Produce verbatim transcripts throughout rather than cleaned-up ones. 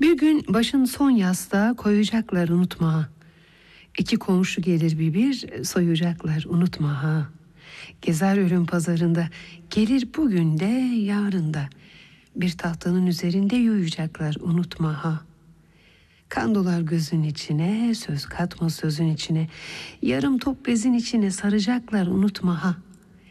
Bir gün başın son yastığa koyacaklar, unutma ha. İki komşu gelir bir bir soyacaklar, unutma ha. Gezer ölüm pazarında, gelir bugün de yarın da. Bir tahtanın üzerinde yuyacaklar, unutma ha. Kan dolar gözün içine, söz katma sözün içine. Yarım top bezin içine saracaklar, unutma ha.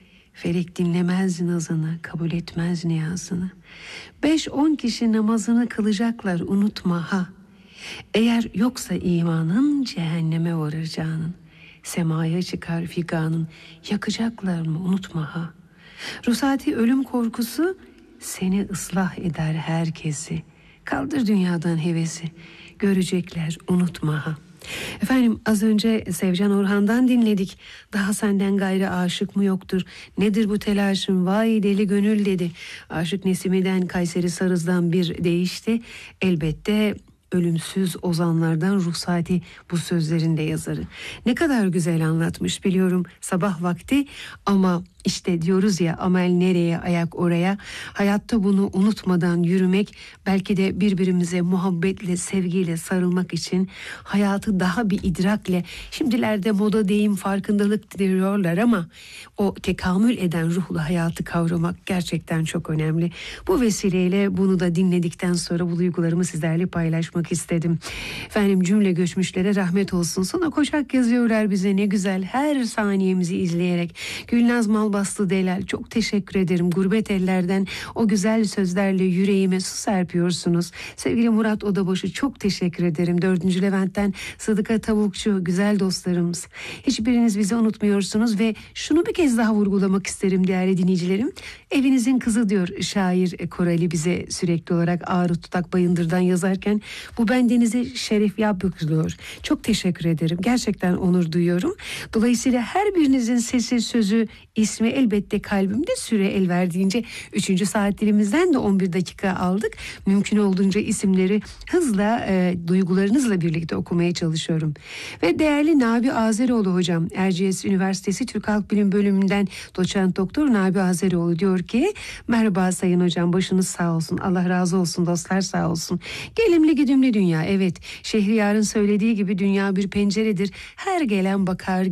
Felek dinlemez nazını, kabul etmez niyazını. Beş on kişi namazını kılacaklar, unutma ha. Eğer yoksa imanın, cehenneme varır canın. Semaya çıkar figanın, yakacaklar mı, unutma ha. Rusati ölüm korkusu seni ıslah eder herkesi. Kaldır dünyadan hevesi, görecekler, unutma ha. Efendim, az önce Sevcan Orhan'dan dinledik. Daha senden gayrı aşık mı yoktur? Nedir bu telaşın? Vay deli gönül dedi. Aşık Nesimi'den, Kayseri Sarız'dan bir değişti. Elbette ölümsüz ozanlardan Ruhsati bu sözlerin de yazarı. Ne kadar güzel anlatmış, biliyorum sabah vakti, ama işte diyoruz ya, amel nereye ayak oraya. Hayatta bunu unutmadan yürümek, belki de birbirimize muhabbetle, sevgiyle sarılmak için, hayatı daha bir idrakle, şimdilerde moda deyim farkındalık diyorlar ama o tekamül eden ruhla hayatı kavramak gerçekten çok önemli. Bu vesileyle bunu da dinledikten sonra bu duygularımı sizlerle paylaşmak istedim. Efendim, cümle göçmüşlere rahmet olsun. Sonra koşak yazıyorlar bize, ne güzel, her saniyemizi izleyerek. Gülnaz Malbastı Delal, çok teşekkür ederim. Gurbet ellerden o güzel sözlerle yüreğime su serpiyorsunuz. Sevgili Murat Odabaşı, çok teşekkür ederim. Dördüncü Levent'ten Sıdıka Tavukçu, güzel dostlarımız. Hiçbiriniz bizi unutmuyorsunuz ve şunu bir kez daha vurgulamak isterim değerli dinleyicilerim. Evinizin kızı diyor şair Koreli bize sürekli olarak Ağrı Tutak Bayındır'dan yazarken. Bu bendenize şeref yapıyor. Çok teşekkür ederim. Gerçekten onur duyuyorum. Dolayısıyla her birinizin sesi, sözü, ismi elbette kalbimde, süre el verdiğince üçüncü saat dilimizden de on bir dakika aldık. Mümkün olduğunca isimleri hızla, e, duygularınızla birlikte okumaya çalışıyorum. Ve değerli Nabi Azeroğlu hocam, Erciyes Üniversitesi Türk Halk Bilim Bölümünden doçent doktor Nabi Azeroğlu diyor ki, merhaba sayın hocam, başınız sağ olsun, Allah razı olsun, dostlar sağ olsun. Gelimli güdümlü dünya, evet, Şehriyar'ın söylediği gibi dünya bir penceredir, her gelen bakar